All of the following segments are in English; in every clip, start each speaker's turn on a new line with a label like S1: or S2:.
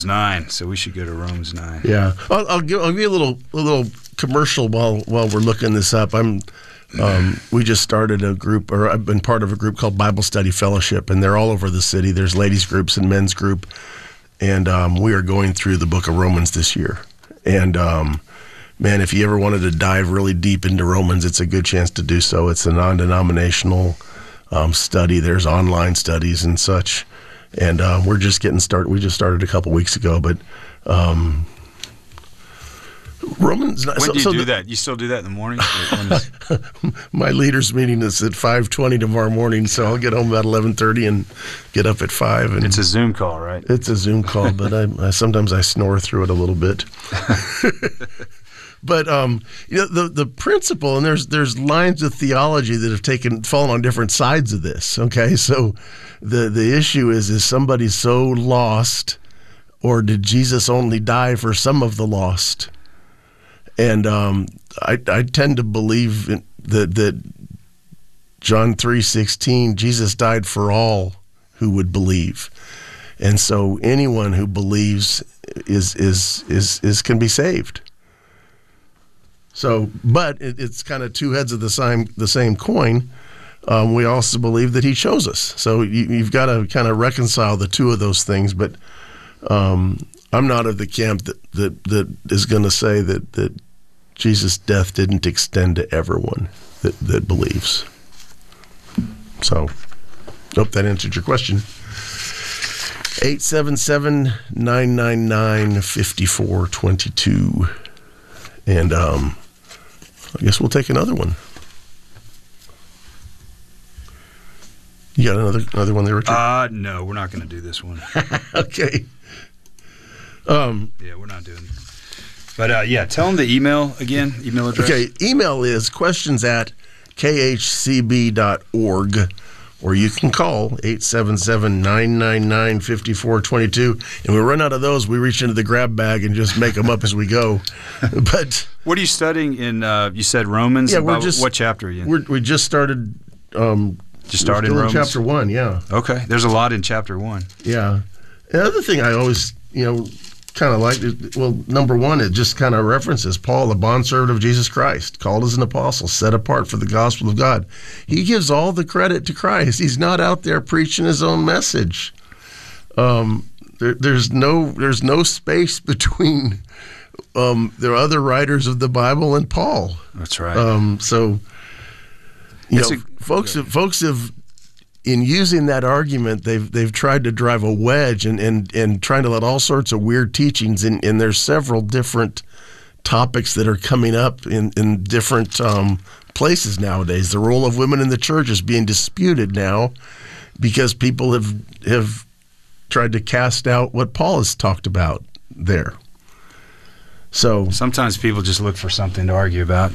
S1: 9, so we should go to Romans 9.
S2: Yeah, I'll give you a little commercial while we're looking this up. We just started a group, or I've been part of a group called Bible Study Fellowship, and they're all over the city. There's ladies groups and men's group, and we are going through the book of Romans this year. And man, if you ever wanted to dive really deep into Romans, it's a good chance to do so. It's a non-denominational study. There's online studies and such. And we're just getting started. We just started a couple weeks ago, but Romans.
S1: When do you do that? You still do that in the morning?
S2: My leaders' meeting is at 5:20 tomorrow morning, so I'll get home about 11:30 and get up at 5. And
S1: it's a Zoom call, right?
S2: It's a Zoom call, but sometimes I snore through it a little bit. But the principle, and there's lines of theology that have fallen on different sides of this. Okay, so the issue is somebody so lost, or did Jesus only die for some of the lost? And I tend to believe that John 3:16, Jesus died for all who would believe, and so anyone who believes is can be saved. So, but it's kind of two heads of the same coin. We also believe that he chose us. So you've got to kind of reconcile the two of those things. But I'm not of the camp that is going to say that Jesus' death didn't extend to everyone that believes. So, hope that answered your question. 877-999-5422. And I guess we'll take another one. You got another one there, Richard?
S1: No, we're not going to do this one.
S2: Okay.
S1: Yeah, we're not doing it. But yeah, tell them the email again, email address.
S2: Okay, email is questions@khcb.org, or you can call 877-999-5422. And we run out of those, we reach into the grab bag and just make them up as we go. But
S1: what are you studying in, you said Romans?
S2: Yeah,
S1: what chapter are you in?
S2: We just started...
S1: Just started in Romans?
S2: Chapter 1, yeah.
S1: Okay, there's a lot in chapter 1.
S2: Yeah. The other thing I always, kind of like, well, number one, it just kind of references Paul, a bondservant of Jesus Christ, called as an apostle, set apart for the gospel of God. He gives all the credit to Christ. He's not out there preaching his own message. There's no space between the other writers of the Bible and Paul.
S1: That's right.
S2: Folks have, in using that argument, they've tried to drive a wedge and trying to let all sorts of weird teachings, and there's several different topics that are coming up in different places nowadays. The role of women in the church is being disputed now because people have tried to cast out what Paul has talked about there. So
S1: sometimes people just look for something to argue about.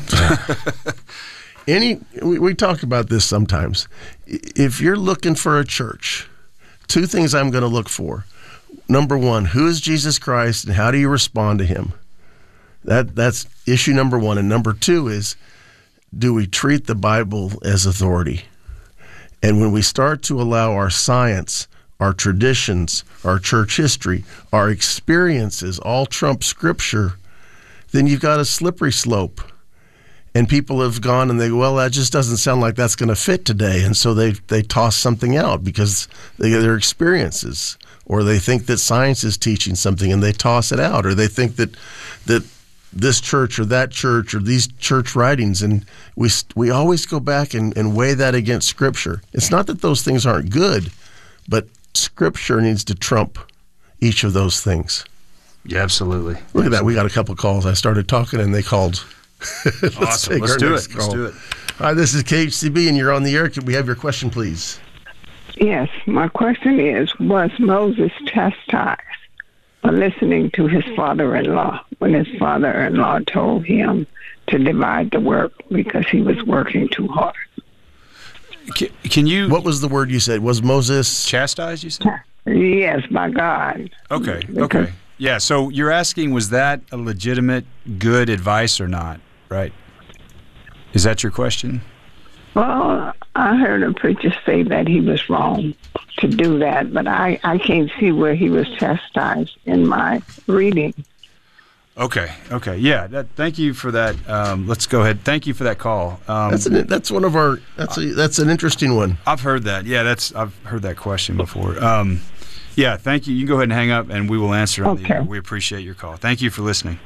S2: We talk about this sometimes. If you're looking for a church, two things I'm going to look for. Number one, who is Jesus Christ and how do you respond to him? That's issue number one. And number two is, do we treat the Bible as authority? And when we start to allow our science, our traditions, our church history, our experiences all trump Scripture, then you've got a slippery slope. And people have gone and they go, well, that just doesn't sound like that's going to fit today. And so they toss something out because their experiences, or they think that science is teaching something and they toss it out, or they think that this church or that church or these church writings, and we always go back and weigh that against Scripture. It's not that those things aren't good, but Scripture needs to trump each of those things.
S1: Yeah, absolutely.
S2: Look at that. We got a couple calls. I started talking and they called.
S1: Awesome. Let's do it.
S2: Hi, this is KHCB, and you're on the air. Can we have your question, please?
S3: Yes. My question is, was Moses chastised for listening to his father-in-law when his father-in-law told him to divide the work because he was working too hard?
S1: Can you...
S2: What was the word you said? Was Moses...
S1: Chastised, you said?
S3: Yes, by God.
S1: Okay. Yeah, so you're asking, was that a legitimate, good advice or not, right? Is that your question?
S3: Well, I heard a preacher say that he was wrong to do that, but I can't see where he was chastised in my reading.
S1: Okay. Yeah, thank you for that. Let's go ahead. Thank you for that call.
S2: That's one of our. That's an interesting one.
S1: I've heard that. Yeah, I've heard that question before. Yeah, thank you. You can go ahead and hang up, and we will answer on the air. We appreciate your call. Thank you for listening.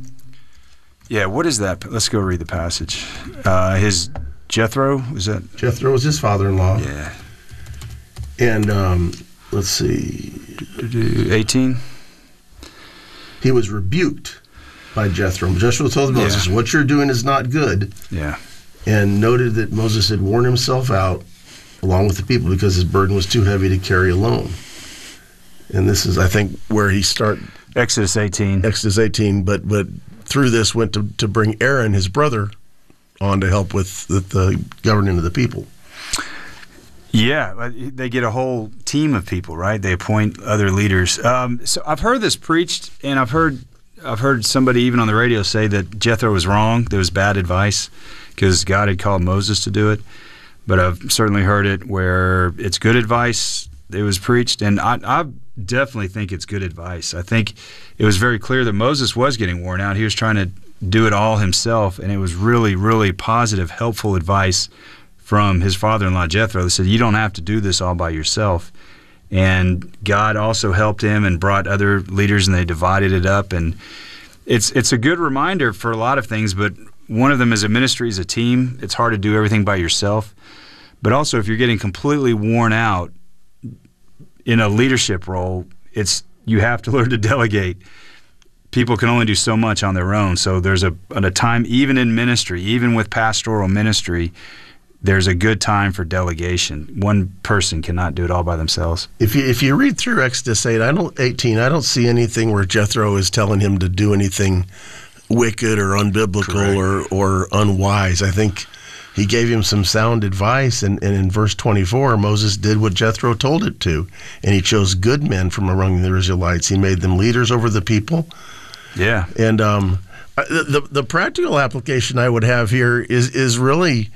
S1: Yeah, what is that? Let's go read the passage. His Jethro, was that?
S2: Jethro was his father-in-law.
S1: Yeah.
S2: And let's see.
S1: 18.
S2: He was rebuked by Jethro. Joshua told Moses, "What you're doing is not good."
S1: Yeah.
S2: And noted that Moses had worn himself out along with the people because his burden was too heavy to carry alone. And this is, I think, where he started.
S1: Exodus 18.
S2: But through this went to bring Aaron, his brother, on to help with the governing of the people.
S1: Yeah, they get a whole team of people, right? They appoint other leaders. So I've heard this preached, and I've heard somebody even on the radio say that Jethro was wrong. There was bad advice because God had called Moses to do it. But I've certainly heard it where it's good advice. It was preached, and I definitely think it's good advice. I think it was very clear that Moses was getting worn out. He was trying to do it all himself, and it was really, really positive, helpful advice from his father-in-law Jethro that said, you don't have to do this all by yourself. And God also helped him and brought other leaders, and they divided it up. And it's a good reminder for a lot of things, but one of them is a ministry, is a team. It's hard to do everything by yourself. But also, if you're getting completely worn out in a leadership role, you have to learn to delegate. People can only do so much on their own. So there's a time, even in ministry, even with pastoral ministry, there's a good time for delegation. One person cannot do it all by themselves.
S2: If you read through Exodus 18, I don't see anything where Jethro is telling him to do anything wicked or unbiblical or unwise. I think he gave him some sound advice, and in verse 24, Moses did what Jethro told it to, and he chose good men from among the Israelites. He made them leaders over the people.
S1: Yeah.
S2: And the practical application I would have here is really...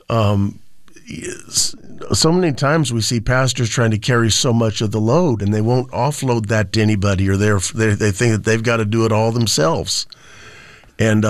S2: so many times we see pastors trying to carry so much of the load, and they won't offload that to anybody, or they think that they've got to do it all themselves. And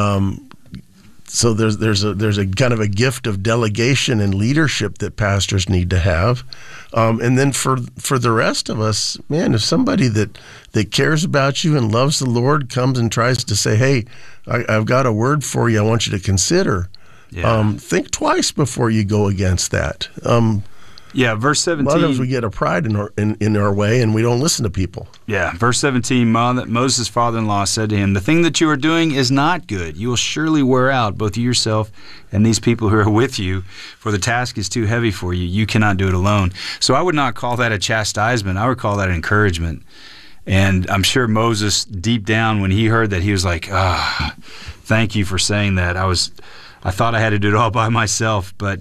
S2: so there's a kind of a gift of delegation and leadership that pastors need to have. And then for the rest of us, man, if somebody that cares about you and loves the Lord comes and tries to say, hey, I've got a word for you I want you to consider. Yeah. Think twice before you go against that.
S1: Verse 17.
S2: A lot of times we get a pride in our way, and we don't listen to people.
S1: Yeah, verse 17, Moses' father-in-law said to him, the thing that you are doing is not good. You will surely wear out both you yourself and these people who are with you, for the task is too heavy for you. You cannot do it alone. So I would not call that a chastisement. I would call that an encouragement. And I'm sure Moses, deep down, when he heard that, he was like, thank you for saying that. I thought I had to do it all by myself, but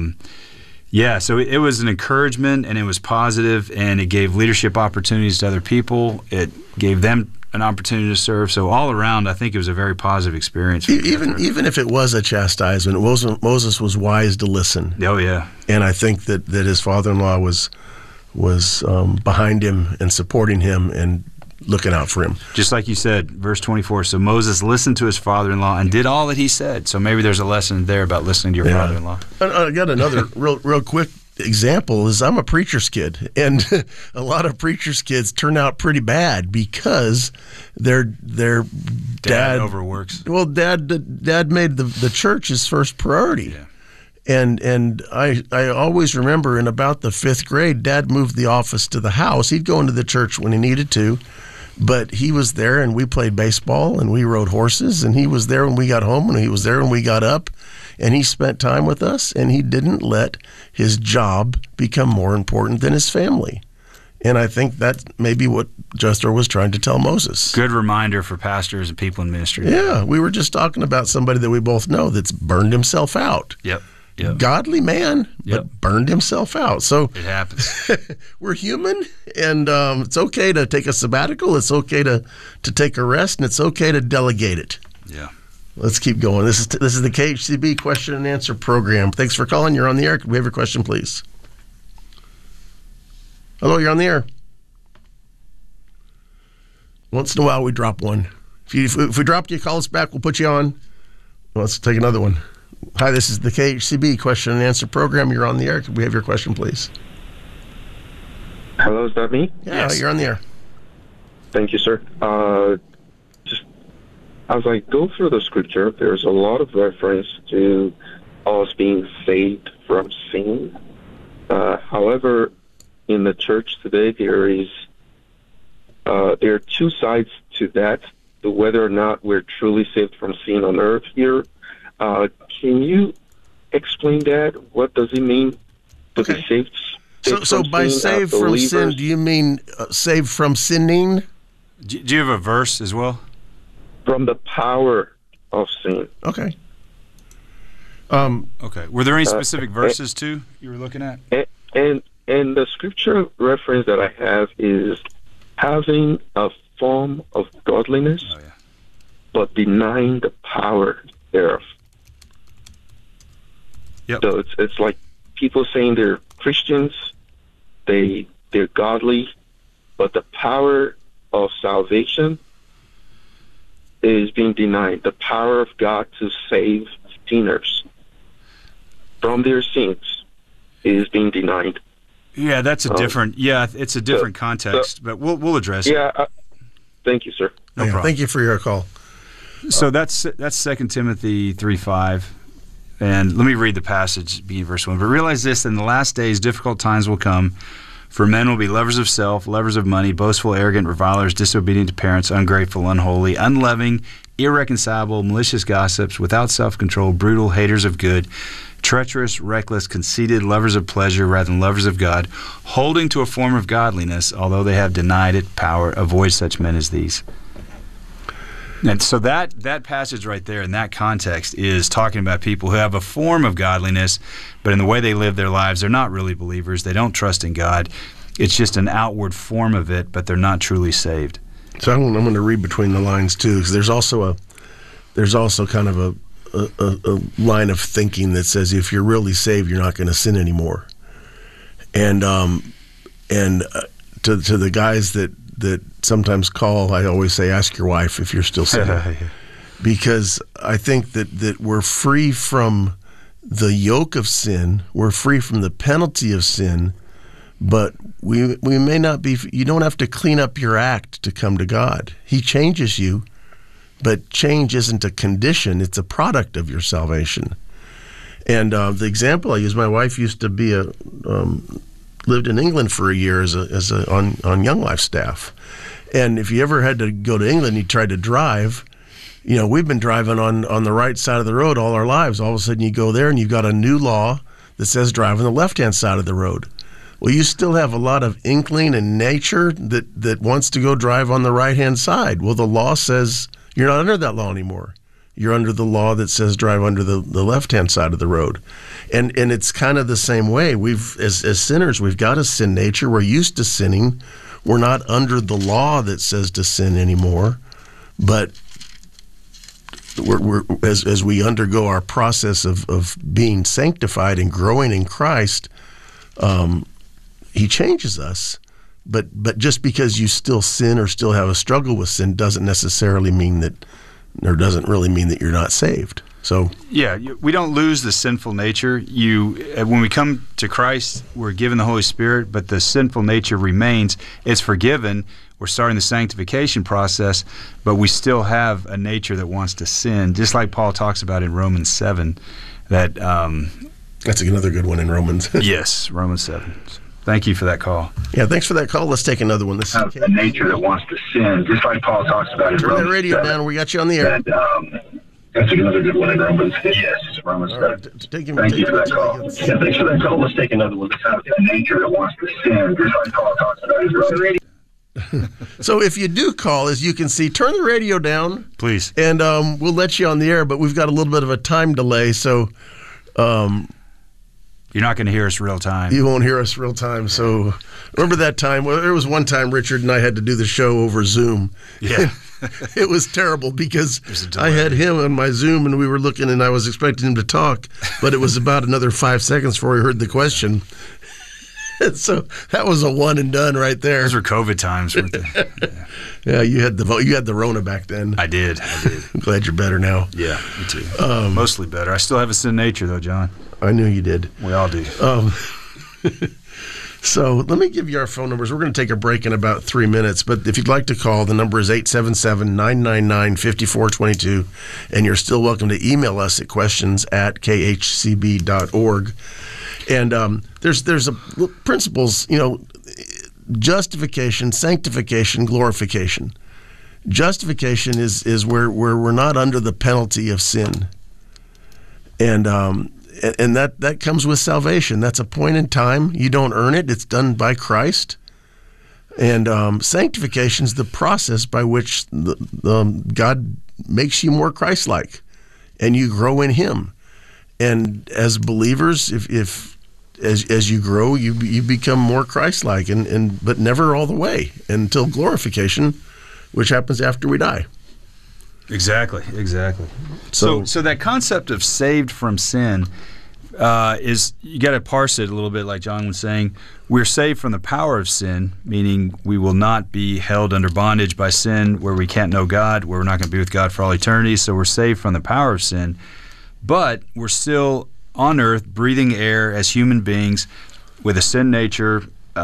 S1: so it was an encouragement, and it was positive, and it gave leadership opportunities to other people. It gave them an opportunity to serve. So all around, I think it was a very positive experience.
S2: Even if it was a chastisement, Moses was wise to listen.
S1: Oh yeah,
S2: and I think that his father-in-law was behind him and supporting him and looking out for him.
S1: Just like you said, verse 24, so Moses listened to his father-in-law and did all that he said. So maybe there's a lesson there about listening to your father-in-law.
S2: I got another real quick example is I'm a preacher's kid, and a lot of preacher's kids turn out pretty bad because their dad
S1: overworks.
S2: Well, dad made the church his first priority. Yeah. And I always remember in about the 5th grade, Dad moved the office to the house. He'd go into the church when he needed to, but he was there, and we played baseball, and we rode horses, and he was there when we got home, and he was there when we got up, and he spent time with us, and he didn't let his job become more important than his family. And I think that's maybe what Jethro was trying to tell Moses.
S1: Good reminder for pastors and people in ministry.
S2: Yeah, we were just talking about somebody that we both know that's burned himself out.
S1: Yep.
S2: Godly man, but burned himself out. So
S1: it happens.
S2: We're human, and it's okay to take a sabbatical. It's okay to take a rest, and it's okay to delegate it.
S1: Yeah.
S2: Let's keep going. This is the KHCB question and answer program. Thanks for calling. You're on the air. Could we have your question, please? Hello, you're on the air. Once in a while, we drop one. If we dropped you, call us back. We'll put you on. Let's take another one. Hi, this is the KHCB question and answer program. You're on the air. Could we have your question, please?
S4: Hello, is that me?
S2: Yeah,
S1: Yes.
S2: You're on the air.
S4: Thank you, sir. As I go through the scripture, there's a lot of reference to us being saved from sin. However, in the church today, there are two sides to that, to whether or not we're truly saved from sin on earth here. Can you explain that? What does it mean to be saved?
S2: So by saved from sin, do you mean saved from sinning?
S1: Do you have a verse as well?
S4: From the power of sin.
S2: Okay.
S1: Okay. Were there any specific verses too you were looking at?
S4: And the scripture reference that I have is having a form of godliness, but denying the power thereof.
S1: Yep.
S4: So it's like people saying they're Christians, they're godly, but the power of salvation is being denied. The power of God to save sinners from their sins is being denied.
S1: Yeah, that's a different. It's a different context, but we'll address it.
S4: Thank you, sir.
S1: No problem.
S2: Thank you for your call.
S1: So that's 2 Timothy 3:5, and let me read the passage, beginning verse 1. But realize this: in the last days, difficult times will come. For men will be lovers of self, lovers of money, boastful, arrogant, revilers, disobedient to parents, ungrateful, unholy, unloving, irreconcilable, malicious gossips, without self-control, brutal, haters of good, treacherous, reckless, conceited, lovers of pleasure rather than lovers of God, holding to a form of godliness, although they have denied it power. Avoid such men as these. And so that passage right there in that context is talking about people who have a form of godliness, but in the way they live their lives, they're not really believers. They don't trust in God. It's just an outward form of it, but they're not truly saved.
S2: So I'm going to read between the lines too, because there's also kind of a line of thinking that says if you're really saved, you're not going to sin anymore. And to the guys that sometimes call, I always say, ask your wife if you're still sinning. Because I think that we're free from the yoke of sin, we're free from the penalty of sin, but we may not be. You don't have to clean up your act to come to God. He changes you, but change isn't a condition, it's a product of your salvation. And the example I use, my wife used to be lived in England for a year on Young Life staff. And if you ever had to go to England, you tried to drive, we've been driving on the right side of the road all our lives. All of a sudden you go there and you've got a new law that says drive on the left-hand side of the road. Well, you still have a lot of inkling and nature that wants to go drive on the right-hand side. Well, the law says you're not under that law anymore. You're under the law that says drive under the left-hand side of the road. And it's kind of the same way. As sinners, we've got a sin nature. We're used to sinning. We're not under the law that says to sin anymore. But as we undergo our process of being sanctified and growing in Christ, He changes us. But just because you still sin or still have a struggle with sin doesn't necessarily mean that, or doesn't really mean that you're not saved. So
S1: we don't lose the sinful nature. When we come to Christ, we're given the Holy Spirit, but the sinful nature remains. It's forgiven. We're starting the sanctification process, but we still have a nature that wants to sin, just like Paul talks about in Romans 7. That's
S2: another good one in Romans.
S1: Yes, Romans 7. Thank you for that call.
S2: Yeah, thanks for that call. Let's take another one. This is
S5: a nature that wants to sin, just like Paul talks about in
S2: Turn
S5: Romans
S2: that radio
S5: 7.
S2: down. We got you on the air.
S5: That's another good one in Romans. Yes, Romans 7.
S2: Right,
S5: Thank you for that call. Yeah, thanks for that call. Let's take another one. A nature that wants to sin, just like Paul talks about in Romans.
S2: So if you do call, as you can see, turn the radio down.
S1: Please.
S2: And we'll let you on the air, but we've got a little bit of a time delay, so
S1: you're not going to hear us real time.
S2: You won't hear us real time. So remember that time? Well, there was one time Richard and I had to do the show over Zoom.
S1: Yeah.
S2: It was terrible because I had him on my Zoom and we were looking and I was expecting him to talk, but it was about another 5 seconds before he heard the question. And so that was a one and done right there.
S1: Those were COVID times, weren't they?
S2: Yeah, you had the Rona back then.
S1: I did.
S2: I'm glad you're better now.
S1: Yeah, me too. Mostly better. I still have a sin nature, though, John.
S2: I knew you did.
S1: We all do.
S2: So let me give you our phone numbers. We're going to take a break in about 3 minutes, but if you'd like to call, the number is 877-999-5422, and you're still welcome to email us at questions@khcb.org. And there's principles, justification, sanctification, glorification. Justification is where we're not under the penalty of sin, and that comes with salvation. That's a point in time. You don't earn it. It's done by Christ. And sanctification is the process by which God makes you more Christ-like, and you grow in Him. And as believers, as you grow, you become more Christ-like, but never all the way until glorification, which happens after we die.
S1: Exactly. So that concept of saved from sin is, you got to parse it a little bit, like John was saying. We're saved from the power of sin, meaning we will not be held under bondage by sin, where we can't know God, where we're not going to be with God for all eternity. So we're saved from the power of sin, but we're still on earth breathing air as human beings with a sin nature.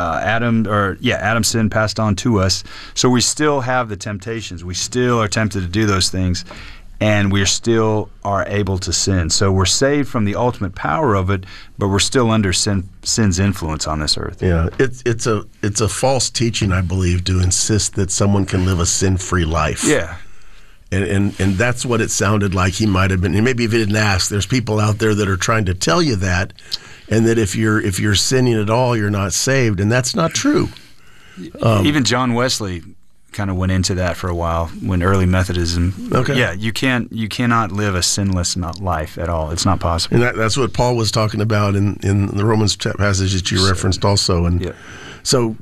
S1: Adam's sin passed on to us. So we still have the temptations. We still are tempted to do those things, and we still are able to sin. So we're saved from the ultimate power of it, but we're still under sin's influence on this earth.
S2: Yeah, it's a false teaching, I believe, to insist that someone can live a sin-free life.
S1: Yeah.
S2: And that's what it sounded like he might have been. And maybe if he didn't ask, there's people out there that are trying to tell you that, and that if you're sinning at all, you're not saved, and that's not true.
S1: Even John Wesley kind of went into that for a while when early Methodism.
S2: Okay.
S1: Yeah, you cannot live a sinless life at all. It's not possible.
S2: And that's what Paul was talking about in the Romans passage that you referenced also. And
S1: yeah.
S2: So,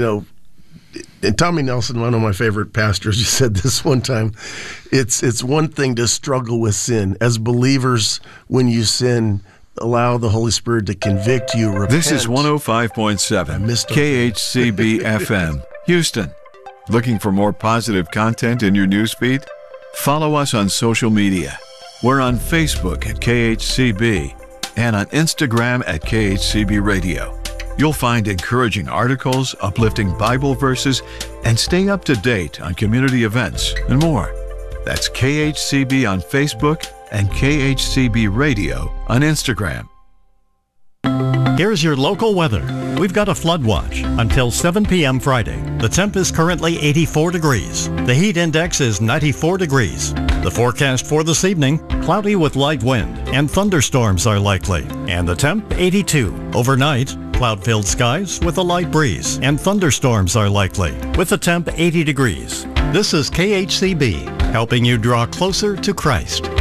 S2: and Tommy Nelson, one of my favorite pastors, you said this one time, it's one thing to struggle with sin. As believers, when you sin, allow the Holy Spirit to convict you, repent.
S6: This is 105.7 KHCB FM, Houston. Looking for more positive content in your newsfeed? Follow us on social media. We're on Facebook at KHCB and on Instagram at KHCB Radio. You'll find encouraging articles, uplifting Bible verses, and stay up to date on community events and more. That's KHCB on Facebook and KHCB Radio on Instagram.
S7: Here's your local weather. We've got a flood watch until 7 p.m. Friday. The temp is currently 84 degrees. The heat index is 94 degrees. The forecast for this evening, cloudy with light wind and thunderstorms are likely. And the temp, 82. Overnight, cloud-filled skies with a light breeze and thunderstorms are likely, with the temp 80 degrees. This is KHCB, helping you draw closer to Christ.